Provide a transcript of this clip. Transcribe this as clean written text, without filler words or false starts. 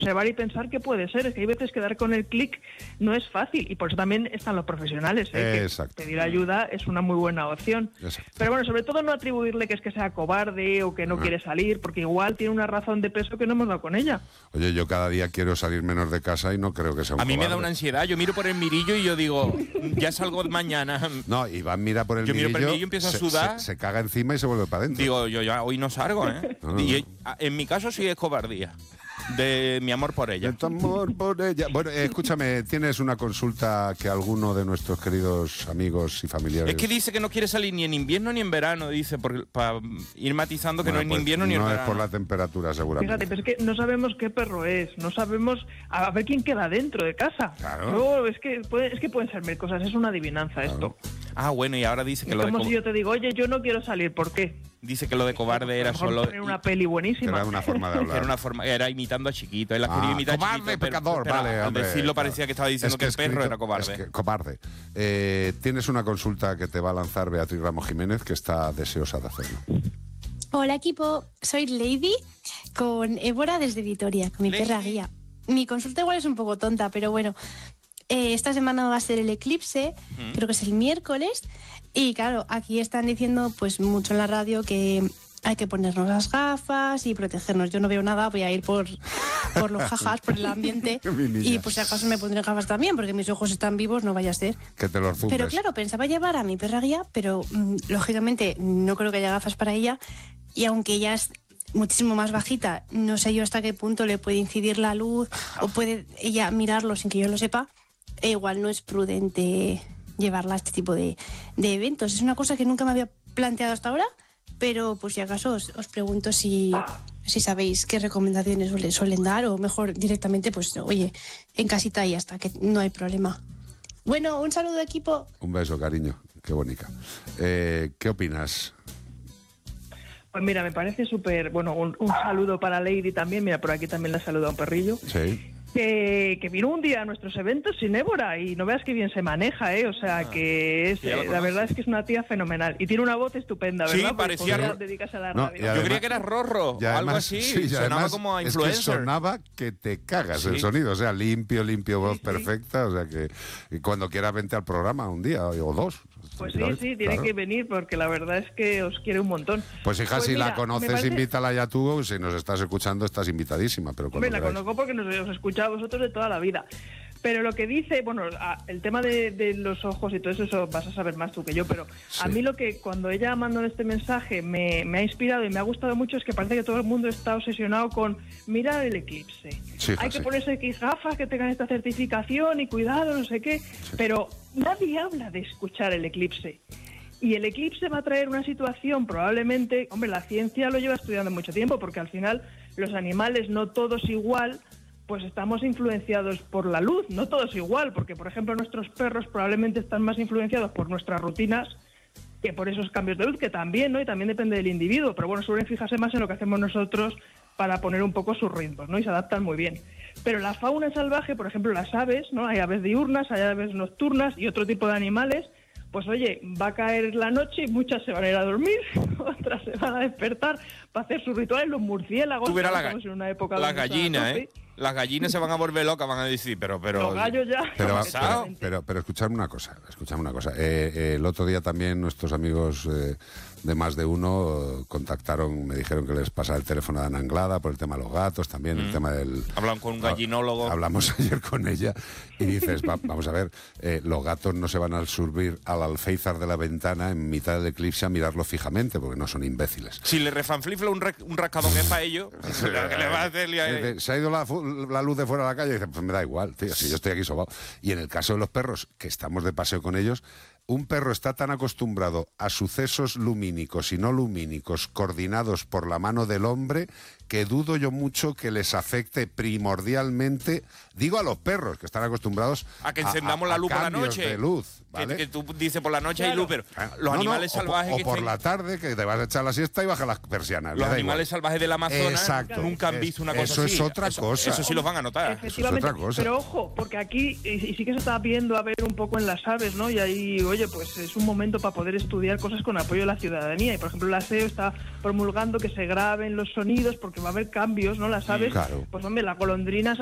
observar y pensar qué puede ser. Es que hay veces que dar con el clic no es fácil, y por eso también están los profesionales, que pedir ayuda es una muy buena opción. Exacto. Pero bueno, sobre todo no atribuirle que es que sea cobarde o que no quiere salir, porque igual tiene una razón de peso que no hemos dado con ella. Oye, yo cada día quiero salir menos de casa y no creo que sea un A mí cobarde. me da una ansiedad, yo miro por el mirillo y yo digo, ya salgo mañana. No, Iván mira por el Yo mirillo, miro por el mirillo, empiezo a sudar. Se caga encima y se vuelve para adentro. Digo, yo ya hoy no salgo, ¿eh? No. Y en mi caso sí es cobardía, de mi amor por ella. De tu amor por ella. Bueno, escúchame, tienes una consulta que alguno de nuestros queridos amigos y familiares... Es que dice que no quiere salir ni en invierno ni en verano, dice, para ir matizando que no es ni invierno ni en no verano. es por la temperatura, seguramente. Fíjate, pero es que no sabemos qué perro es, no sabemos a ver quién queda dentro de casa. Claro. Luego, es que pueden ser mil cosas, es una adivinanza esto. Ah, bueno, y ahora dice que Es lo de como si yo te digo, oye, yo no quiero salir, ¿por qué? dice que lo de cobarde era solo... Poner una peli buenísima. Era una forma de hablar. Era imitando a Chiquito, él la quería imitar a cobarde, Chiquito, pecador, pero vale, al hombre, decirlo parecía que estaba diciendo que el perro era cobarde. Es que, cobarde. Tienes una consulta que te va a lanzar Beatriz Ramos Jiménez, que está deseosa de hacerlo. Hola equipo, soy Lady con Évora desde Vitoria, con mi perra guía. Mi consulta igual es un poco tonta, pero bueno, esta semana va a ser el eclipse, creo que es el miércoles, y claro, aquí están diciendo pues mucho en la radio que hay que ponernos las gafas y protegernos. Yo no veo nada, voy a ir por los jajas, por el ambiente, y pues si acaso me pondré gafas también, porque mis ojos están vivos, no vaya a ser. Que te los zumbes. Pero claro, pensaba llevar a mi perra guía, pero lógicamente no creo que haya gafas para ella, y aunque ella es muchísimo más bajita, no sé yo hasta qué punto le puede incidir la luz o puede ella mirarlo sin que yo lo sepa, e igual no es prudente llevarla a este tipo de eventos. Es una cosa que nunca me había planteado hasta ahora, pero pues si acaso os pregunto si sabéis qué recomendaciones suelen dar, o mejor directamente pues oye, en casita y hasta que no hay problema. Bueno, un saludo equipo. Un beso, cariño, qué bonita. ¿Qué opinas? Pues mira, me parece súper... Bueno, un saludo para Lady también. Mira, por aquí también la saluda un perrillo. Sí. Que vino un día a nuestros eventos sin Évora, y no veas que bien se maneja, ¿eh? O sea, que es, la verdad es que es una tía fenomenal. Y tiene una voz estupenda, ¿verdad? Sí, parecía... dedicarse a la No, radio. además, yo creía que era Rorro, además, algo así. Sí, sonaba además, como a es influencer. que sonaba que te cagas el sonido. O sea, limpio, voz perfecta. O sea, que cuando quieras vente al programa un día o dos. Pues sí, tiene que venir, porque la verdad es que os quiere un montón. Pues hija, Pues si mira, la conoces, me parece... invítala ya tú. Si nos estás escuchando, estás invitadísima. Pero Hombre, la conozco porque os he escuchado a vosotros de toda la vida. Pero lo que dice, bueno, el tema de los ojos y todo eso vas a saber más tú que yo, pero a mí lo que cuando ella mandó este mensaje me ha inspirado y me ha gustado mucho es que parece que todo el mundo está obsesionado con mirar el eclipse. Sí, hay que ponerse gafas que tengan esta certificación y cuidado, no sé qué, pero nadie habla de escuchar el eclipse. Y el eclipse va a traer una situación probablemente, hombre, la ciencia lo lleva estudiando mucho tiempo, porque al final los animales, no todos igual, pues estamos influenciados por la luz, no todos igual, porque por ejemplo nuestros perros probablemente están más influenciados por nuestras rutinas que por esos cambios de luz, que también, ¿no? Y también depende del individuo, pero bueno, suelen fijarse más en lo que hacemos nosotros para poner un poco sus ritmos, ¿no? Y se adaptan muy bien. Pero la fauna salvaje, por ejemplo las aves, ¿no? Hay aves diurnas, hay aves nocturnas y otro tipo de animales. Pues oye, va a caer la noche y muchas se van a ir a dormir, otras se van a despertar para hacer sus rituales. Los murciélagos, tú verás estamos en una época las gallinas, ¿eh? Las gallinas se van a volver locas, van a decir, pero... Los gallos ya... Pero escuchadme una cosa. El otro día también nuestros amigos de Más de Uno contactaron, me dijeron que les pasara el teléfono de Ana Anglada por el tema de los gatos, también el tema del... Hablan con un gallinólogo. Hablamos ayer con ella y dices, vamos a ver, los gatos no se van a subir al alféizar de la ventana en mitad del eclipse a mirarlo fijamente, porque no son imbéciles. Si le refanflifla un rascadón es para ellos, ¿qué le va a hacer? Se ha ido la luz de fuera a la calle y dice, pues me da igual, tío, si yo estoy aquí sobao. Y en el caso de los perros, que estamos de paseo con ellos, un perro está tan acostumbrado a sucesos lumínicos y no lumínicos coordinados por la mano del hombre que dudo yo mucho que les afecte primordialmente, digo a los perros que están acostumbrados a que encendamos la luz por la noche, de luz, ¿vale? que tú dices por la noche hay luz, pero los animales salvajes o por la tarde que te vas a echar la siesta y bajas las persianas. Los animales salvajes del Amazonas nunca han visto una cosa eso así. Eso es otra cosa. Eso sí los van a notar. Efectivamente, eso es otra cosa. Pero ojo, porque aquí y sí que se está viendo a ver un poco en las aves, ¿no? Y ahí, oye, pues es un momento para poder estudiar cosas con apoyo de la ciudadanía. Y por ejemplo, la SEO está promulgando que se graben los sonidos, porque va a haber cambios, ¿no? Las aves, Claro. pues hombre, las golondrinas